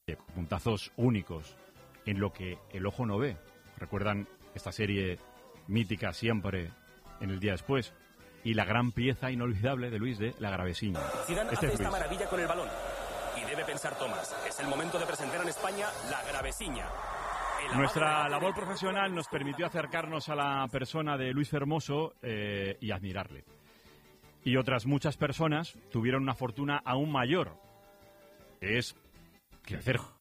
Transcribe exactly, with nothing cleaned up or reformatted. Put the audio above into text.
puntazos únicos en lo que el ojo no ve. ¿Recuerdan esta serie mítica Siempre en el día después? Y la gran pieza inolvidable de Luis de La Gravesiña. Zidane este hace esta maravilla con el balón. Y debe pensar Tomás, es el momento de presentar en España La Gravesiña. Nuestra labor profesional nos permitió acercarnos a la persona de Luis Fermoso eh, y admirarle. Y otras muchas personas tuvieron una fortuna aún mayor, que es crecer